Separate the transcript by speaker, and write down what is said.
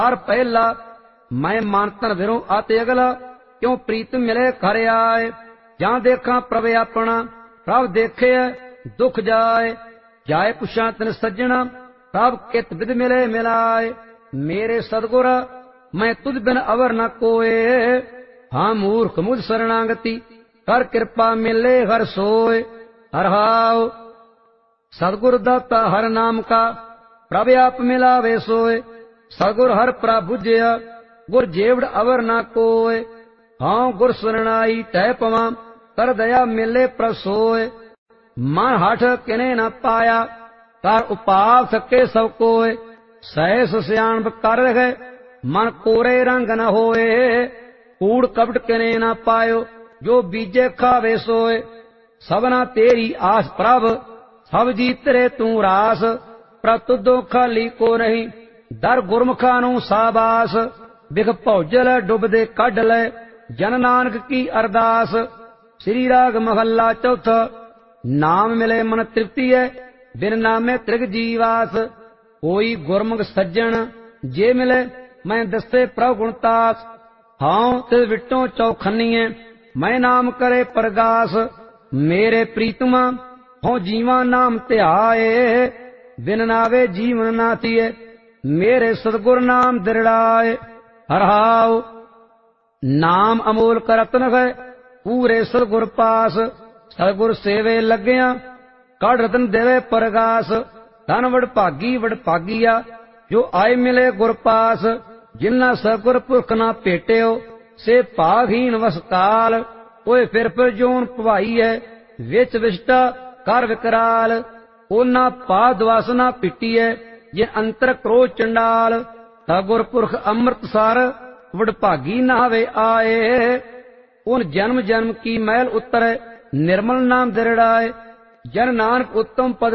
Speaker 1: हर पहला मैं मानतन विरों आते अगला क्यों प्रीत मिले घर आए जहां देखा प्रभ अपना प्रभ देखे दुख जाए जाए पुछा तन सज्जना प्रभ कित विद मिले मिलाए मेरे सदगुर मैं तुझ बिन अवर न कोए हाँ मूर्ख मुझ शरणागति कर कृपा मिले हर सोए हर हाव सदगुर दाता हर नाम का प्रभ आप मिलावे सोए सदगुर हर प्रभु जय गुर जेवड़ अवर ना कोय हाँ गुर शरणाई तय पवा कर दया मिले प्रसोय मन हठ किने न पाया कर उपाव सके सब कोय सहस सियाणप कर गए मन कोरे रंग न होए कूड़ कपट किने न पायो जो बीजे खावे सोए सबना तेरी आस प्रभ सब जीतरे तू रास प्रभ तुदो खाली को नहीं दर गुरमुखा नू साबास बिख भौजल डुबदे कढ लै जन नानक की अरदास। श्री राग महला चौथा। नाम मिले मन तृप्ति है बिन नामे त्रिग जीवास कोई गुरमुख सज्जन जे मिले मैं दसे प्रभ गुणतास हाँ तिस विटों चौखनीए मैं नाम करे परगास मेरे प्रीतमा हों जीवा नाम ध्याए बिन नावे जीवन नाथिए मेरे सतगुर नाम दृढ़ाए हर हाव नाम अमोल का रतन है पूरे सतगुर पास सतगुर सेवे लग्या कड़ रतन देवे परगास धन वडभागिया जो आए मिले गुर पास जिन्ना सतगुर पुरख ना भेटियो से भागहीन वसकाल कोई फिर जोन भवाई है विच विष्टा कर विकराल ओना पाद वासना पिटी है जे अंतर क्रोध चंडाल सतगुर पुरख अमृतसर वडभागी नहावे आए उन जन्म जन्म की मैल उतरे निर्मल नाम दृढ़ाए जन नानक उत्तम पद